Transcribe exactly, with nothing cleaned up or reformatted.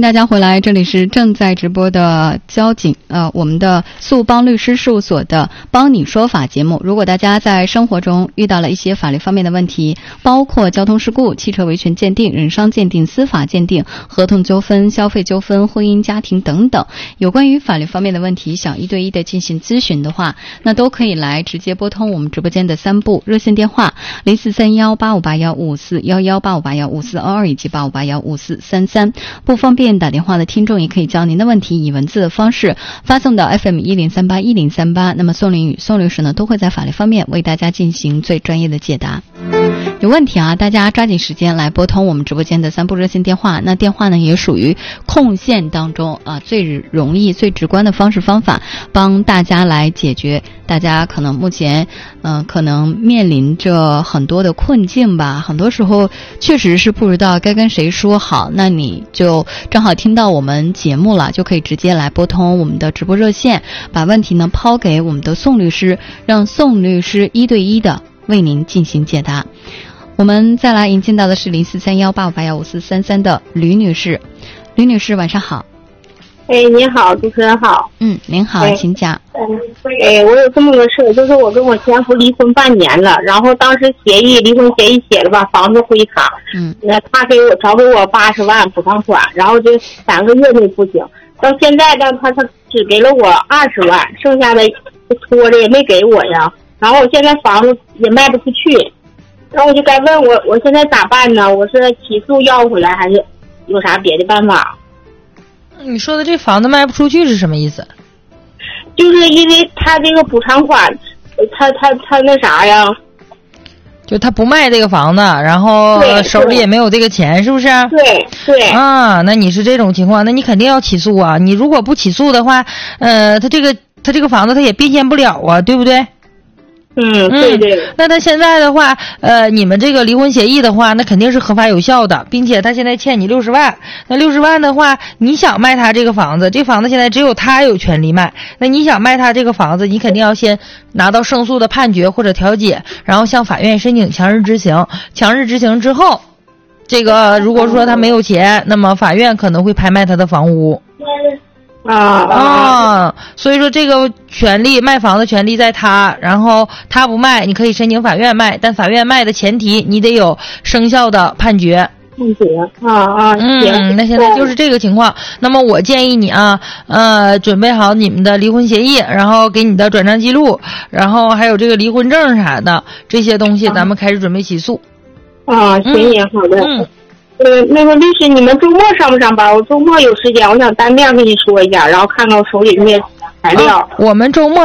大家回来，这里是正在直播的交警呃，我们的速帮律师事务所的帮你说法节目。如果大家在生活中遇到了一些法律方面的问题，包括交通事故、汽车维权鉴定、人伤鉴定、司法鉴定、合同纠纷、消费纠纷、婚姻家庭等等，有关于法律方面的问题想一对一的进行咨询的话，那都可以来直接拨通我们直播间的三部热线电话零四三幺八五八幺五四幺幺八五八幺五四二二以及八五八幺五四三三。不方便打电话的听众也可以将您的问题以文字的方式发送到 F M 一零三八一零三八，那么宋林宇宋律师呢都会在法律方面为大家进行最专业的解答。有问题啊，大家抓紧时间来拨通我们直播间的三部热线电话。那电话呢也属于空线当中啊最容易最直观的方式方法，帮大家来解决大家可能目前嗯、呃、可能面临着很多的困境吧。很多时候确实是不知道该跟谁说好，那你就正好听到我们节目了，就可以直接来拨通我们的直播热线，把问题呢抛给我们的宋律师，让宋律师一对一的为您进行解答。我们再来引进到的是零四三幺八五八幺五四三三的吕女士。吕女士晚上好。 哎，你好，主持人好。 嗯，您好，哎、请讲。 嗯，哎，我有这么个事，就是我跟我前夫离婚半年了，然后当时协议离婚协议写了把房子回卡， 嗯， 那他给我找给我八十万补偿款，然后就三个月没付清，到现在呢，他他只给了我二十万，剩下的拖着也没给我呀，然后我现在房子也卖不出去，然后我就该问我我现在咋办呢？我是起诉要回来，还是有啥别的办法？ 你说的这房子卖不出去是什么意思？ 就是因为他这个补偿款，他他他那啥呀， 就他不卖这个房子，然后手里也没有这个钱，是不是？ 对对。 啊，那你是这种情况，那你肯定要起诉啊！你如果不起诉的话，呃，他这个他这个房子他也变现不了啊，对不对？ 嗯，对对、嗯。 那他现在的话，呃，你们这个离婚协议的话，那肯定是合法有效的，并且他现在欠你六十万。那六十万的话，你想卖他这个房子，这房子现在只有他有权利卖。那你想卖他这个房子，你肯定要先拿到胜诉的判决或者调解，然后向法院申请强制执行。强制执行之后，这个如果说他没有钱，那么法院可能会拍卖他的房屋。 啊啊！所以说这个权利卖房的权利在他，然后他不卖，你可以申请法院卖，但法院卖的前提你得有生效的判决。 判决啊啊， 嗯，那现在就是这个情况。那么我建议你啊，呃，准备好你们的离婚协议，然后给你的转账记录，然后还有这个离婚证啥的这些东西，咱们开始准备起诉。 啊，行行，好的。 嗯。 呃，那个律师，你们周末上不上班？我周末有时间，我想当面跟你说一下，然后看看我手里那些材料。 啊、我们周末